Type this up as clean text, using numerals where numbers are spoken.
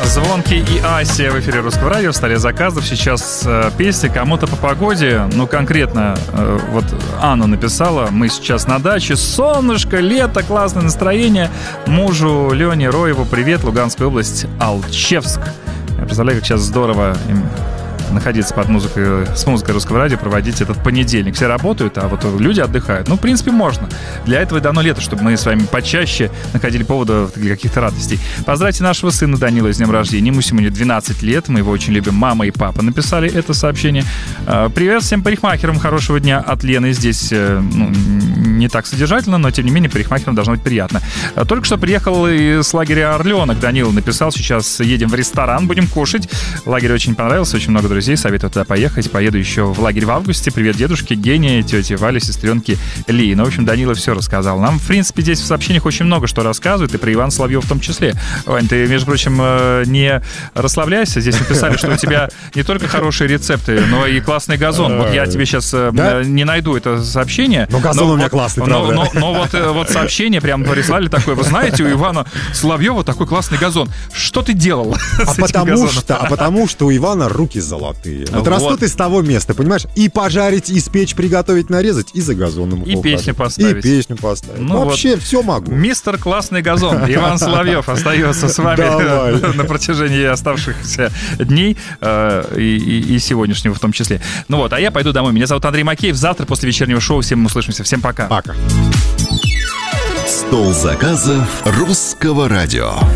Звонкий и Ася в эфире Русского радио, в столе заказов. Сейчас песня кому-то по погоде. Ну, конкретно, вот Анна написала: мы сейчас на даче, солнышко, лето, классное настроение. Мужу Лене Роеву привет, Луганская область, Алчевск. Я представляю, как сейчас здорово им находиться под музыкой, с музыкой Русского радио, проводить этот понедельник. Все работают, а вот люди отдыхают. Ну, в принципе, можно. Для этого и дано лето, чтобы мы с вами почаще находили повода для каких-то радостей. Поздравьте нашего сына Данила с днем рождения. Ему сегодня 12 лет. Мы его очень любим. Мама и папа написали это сообщение. Привет всем парикмахерам. Хорошего дня от Лены. Здесь не так содержательно, но, тем не менее, парикмахерам должно быть приятно. Только что приехал из лагеря «Орленок». Данила написал: сейчас едем в ресторан, будем кушать. Лагерь очень понравился, очень много друзей, советую туда поехать. Поеду еще в лагерь в августе. Привет дедушке Гене, тете Вале, сестренке Ли. Ну, в общем, Данила все рассказал. Нам, в принципе, здесь в сообщениях очень много что рассказывают, и про Ивана Соловьева в том числе. Вань, ты, между прочим, не расслабляйся. Здесь написали, что у тебя не только хорошие рецепты, но и классный газон. Вот я тебе сейчас не найду это сообщение. Но газон у меня классный, правда. Но вот сообщение прям прислали такое: вы знаете, у Ивана Соловьева такой классный газон. Что ты делал с этим газоном? Потому что у Ивана руки золотые. Вот растут из того места, понимаешь? И пожарить, и спечь, приготовить, нарезать, и за газоном. И песню поставить. И песню поставить. Ну, вообще вот, все могу. Мистер Классный газон. Иван Соловьев остается с вами на протяжении оставшихся дней и сегодняшнего в том числе. Ну вот, а я пойду домой. Меня зовут Андрей Макеев. Завтра после вечернего шоу всем услышимся. Всем пока. Пока. Стол заказов Русского радио.